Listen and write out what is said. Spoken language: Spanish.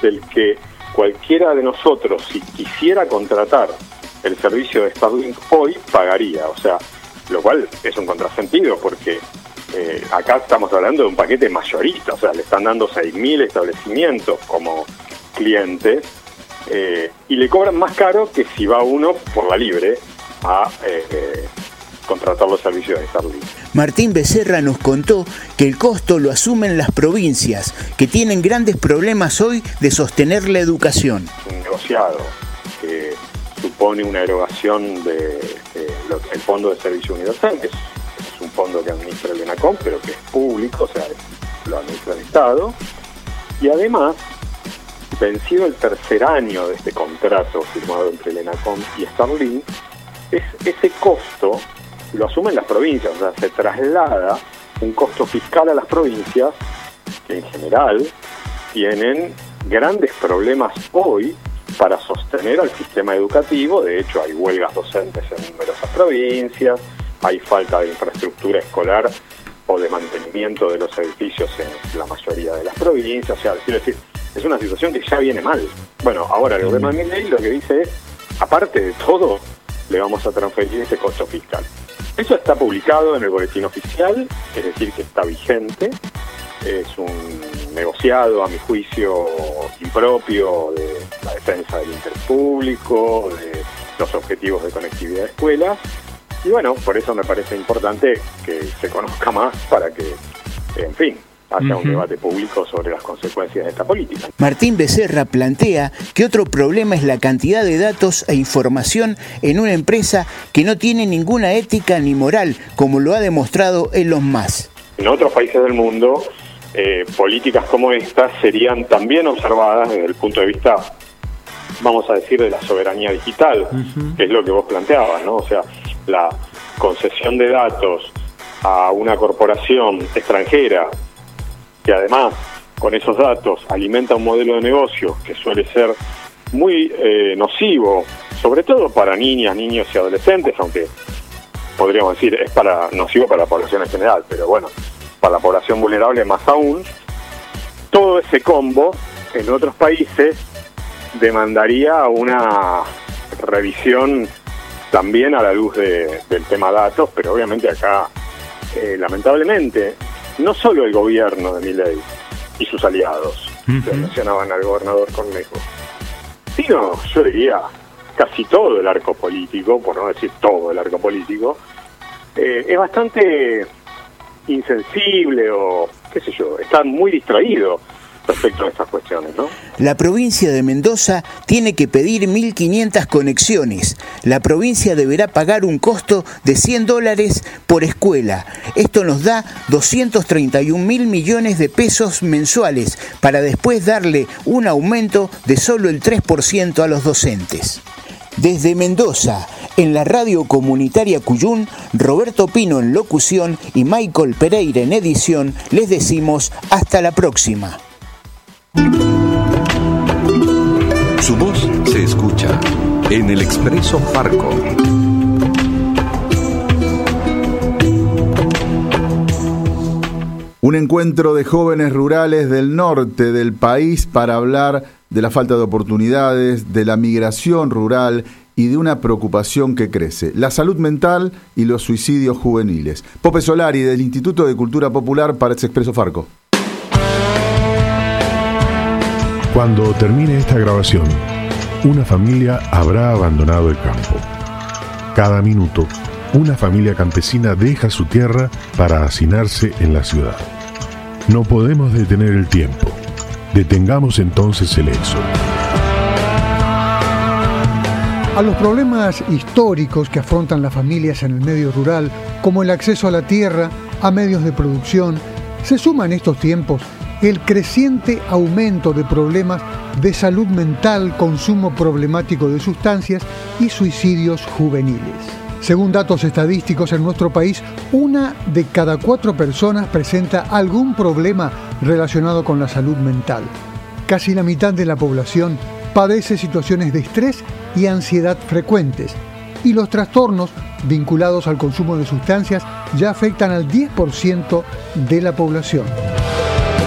del que cualquiera de nosotros, si quisiera contratar el servicio de Starlink hoy, pagaría. O sea, lo cual es un contrasentido porque acá estamos hablando de un paquete mayorista, o sea, le están dando 6.000 establecimientos como clientes y le cobran más caro que si va uno por la libre a contratar los servicios de Starlink. Martín Becerra nos contó que el costo lo asumen las provincias, que tienen grandes problemas hoy de sostener la educación. Un negociado que supone una erogación de el Fondo de Servicio Universal, que es un fondo que administra el ENACOM, pero que es público, o sea, lo administra el Estado. Y además, vencido el tercer año de este contrato firmado entre el ENACOM y Starlink, ese costo lo asumen las provincias, o sea, se traslada un costo fiscal a las provincias que en general tienen grandes problemas hoy para sostener al sistema educativo. De hecho, hay huelgas docentes en numerosas provincias, hay falta de infraestructura escolar o de mantenimiento de los edificios en la mayoría de las provincias. O sea, quiero decir, es una situación que ya viene mal. Bueno, ahora el gobierno de Milei lo que dice es, aparte de todo, le vamos a transferir ese costo fiscal. Eso está publicado en el boletín oficial, es decir, que está vigente. Es un negociado, a mi juicio, impropio de la defensa del interés público, de los objetivos de conectividad de escuelas. Y bueno, por eso me parece importante que se conozca más para que, en fin, haya un debate público sobre las consecuencias de esta política. Martín Becerra plantea que otro problema es la cantidad de datos e información en una empresa que no tiene ninguna ética ni moral, como lo ha demostrado Elon Musk. En otros países del mundo, políticas como estas serían también observadas desde el punto de vista, vamos a decir, de la soberanía digital, que es lo que vos planteabas, ¿no? O sea, la concesión de datos a una corporación extranjera que además con esos datos alimenta un modelo de negocio que suele ser muy nocivo, sobre todo para niñas, niños y adolescentes, aunque podríamos decir es nocivo para la población en general, pero bueno, para la población vulnerable más aún. Todo ese combo en otros países demandaría una revisión también a la luz del tema datos, pero obviamente acá, lamentablemente, no solo el gobierno de Milei y sus aliados, que mencionaban al gobernador Cornejo, sino, yo diría, casi todo el arco político, por no decir todo el arco político, es bastante insensible o, qué sé yo, está muy distraído respecto a estas cuestiones, ¿no? La provincia de Mendoza tiene que pedir 1.500 conexiones. La provincia deberá pagar un costo de $100 por escuela. Esto nos da 231.000 millones de pesos mensuales para después darle un aumento de solo el 3% a los docentes. Desde Mendoza, en la radio comunitaria Cuyún, Roberto Pino en locución y Michael Pereira en edición, les decimos hasta la próxima. Su voz se escucha en el Expreso Farco. Un encuentro de jóvenes rurales del norte del país para hablar de la falta de oportunidades, de la migración rural y de una preocupación que crece, la salud mental y los suicidios juveniles. Pope Solari, del Instituto de Cultura Popular, para Expreso Farco. Cuando termine esta grabación, una familia habrá abandonado el campo. Cada minuto, una familia campesina deja su tierra para hacinarse en la ciudad. No podemos detener el tiempo. Detengamos entonces el éxodo. A los problemas históricos que afrontan las familias en el medio rural, como el acceso a la tierra, a medios de producción, se suma en estos tiempos el creciente aumento de problemas de salud mental, consumo problemático de sustancias y suicidios juveniles. Según datos estadísticos, en nuestro país, 1 de cada 4 personas presenta algún problema relacionado con la salud mental. Casi la mitad de la población padece situaciones de estrés y ansiedad frecuentes, y los trastornos vinculados al consumo de sustancias ya afectan al 10% de la población.